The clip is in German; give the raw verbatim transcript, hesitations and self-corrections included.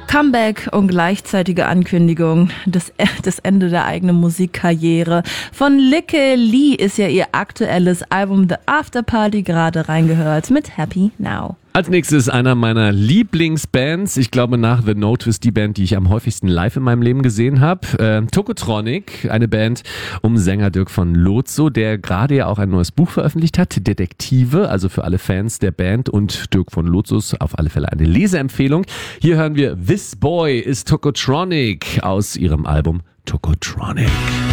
Comeback und gleichzeitige Ankündigung des, des Ende der eigenen Musikkarriere. Von Lykke Li ist ja ihr aktuelles Album The After Party gerade reingehört mit Happy Now. Als nächstes einer meiner Lieblingsbands. Ich glaube nach The Notice die Band, die ich am häufigsten live in meinem Leben gesehen habe. Äh, Tokotronic, eine Band um Sänger Dirk von Lozo, der gerade ja auch ein neues Buch veröffentlicht hat. Detektive, also für alle Fans der Band und Dirk von Lozos auf alle Fälle eine Leseempfehlung. Hier hören wir This Boy is Tokotronic aus ihrem Album Tokotronic.